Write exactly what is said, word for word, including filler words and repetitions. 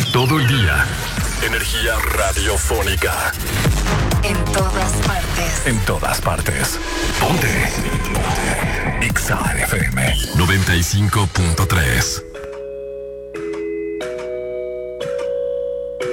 Todo el día. Energía radiofónica. En todas partes. En todas partes. Ponte. Ponte. Exa F M noventa y cinco punto tres.